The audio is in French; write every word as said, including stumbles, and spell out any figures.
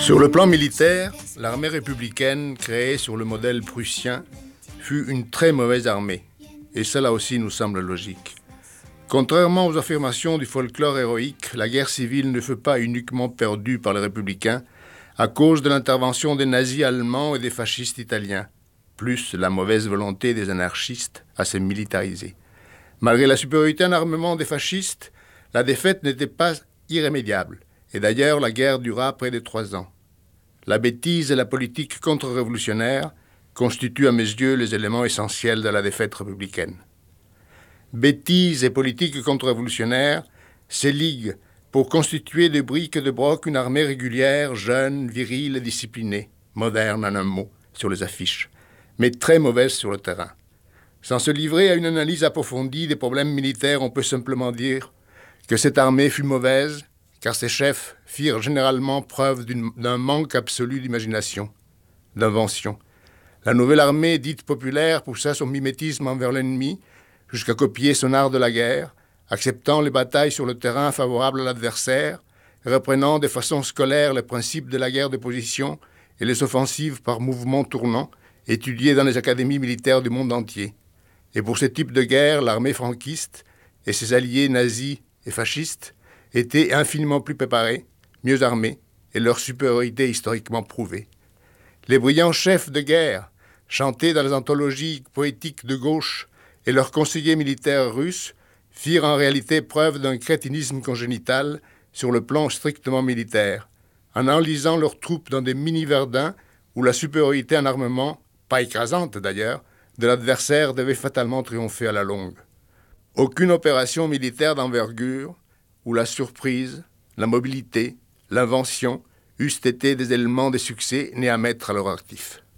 Sur le plan militaire, l'armée républicaine, créée sur le modèle prussien, fut une très mauvaise armée. Et cela aussi nous semble logique. Contrairement aux affirmations du folklore héroïque, la guerre civile ne fut pas uniquement perdue par les républicains à cause de l'intervention des nazis allemands et des fascistes italiens, plus la mauvaise volonté des anarchistes à se militariser. Malgré la supériorité en armement des fascistes, la défaite n'était pas irrémédiable. Et d'ailleurs, la guerre dura près de trois ans. La bêtise et la politique contre-révolutionnaire constituent à mes yeux les éléments essentiels de la défaite républicaine. Bêtise et politique contre-révolutionnaire s'éliguent pour constituer de briques et de broc une armée régulière, jeune, virile et disciplinée, moderne en un mot, sur les affiches, mais très mauvaise sur le terrain. Sans se livrer à une analyse approfondie des problèmes militaires, on peut simplement dire que cette armée fut mauvaise, car ses chefs firent généralement preuve d'un manque absolu d'imagination, d'invention. La nouvelle armée dite populaire poussa son mimétisme envers l'ennemi jusqu'à copier son art de la guerre, acceptant les batailles sur le terrain favorables à l'adversaire, reprenant de façon scolaire les principes de la guerre de position et les offensives par mouvements tournants, étudiées dans les académies militaires du monde entier. Et pour ce type de guerre, l'armée franquiste et ses alliés nazis et fascistes étaient infiniment plus préparés, mieux armés, et leur supériorité historiquement prouvée. Les brillants chefs de guerre, chantés dans les anthologies poétiques de gauche, et leurs conseillers militaires russes firent en réalité preuve d'un crétinisme congénital sur le plan strictement militaire, en enlisant leurs troupes dans des mini-Verdun où la supériorité en armement, pas écrasante d'ailleurs, de l'adversaire devait fatalement triompher à la longue. Aucune opération militaire d'envergure où la surprise, la mobilité, l'invention eussent été des éléments de succès nés à mettre à leur actif.